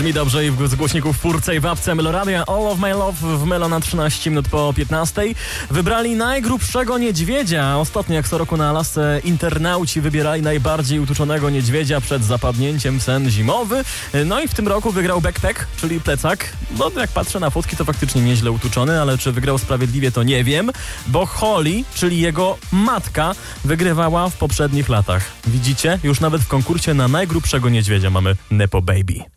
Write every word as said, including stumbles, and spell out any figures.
Brzmi dobrze i w głośniku w furce i w apce Meloradia. All of My Love w Melo na trzynaście minut po piętnastej. Wybrali najgrubszego niedźwiedzia. Ostatnio jak co roku na Alasce internauci wybierali najbardziej utuczonego niedźwiedzia przed zapadnięciem w sen zimowy. No i w tym roku wygrał backpack, czyli plecak. No jak patrzę na fotki, to faktycznie nieźle utuczony, ale czy wygrał sprawiedliwie, to nie wiem, bo Holly, czyli jego matka, wygrywała w poprzednich latach. Widzicie? Już nawet w konkursie na najgrubszego niedźwiedzia mamy Nepo Baby.